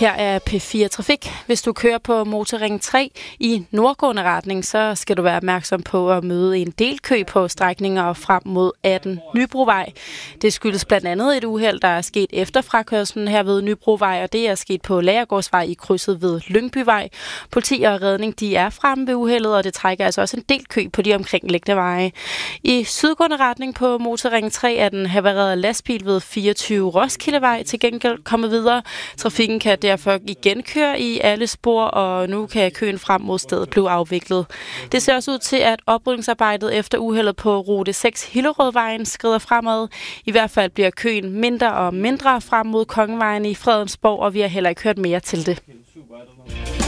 Her er P4 Trafik. Hvis du kører på Motorring 3 i nordgående retning, så skal du være opmærksom på at møde en del kø på strækninger frem mod 18 Nybrovej. Det skyldes blandt andet et uheld, der er sket efter frakørslen her ved Nybrovej, og det er sket på Lagergårdsvej i krydset ved Lyngbyvej. Politi og redning de er fremme ved uheldet, og det trækker altså også en del kø på de omkringliggende veje. I sydgående retning på Motorring 3 er den havarerede lastbil ved 24 Roskildevej til gengæld kommet videre. Trafikken kan derfor igen køre i alle spor, og nu kan køen frem mod stedet blive afviklet. Det ser også ud til, at oprydningsarbejdet efter uheldet på rute 6 Hillerødvejen skrider fremad. I hvert fald bliver køen mindre og mindre frem mod Kongevejen i Fredensborg, og vi har heller ikke hørt mere til det.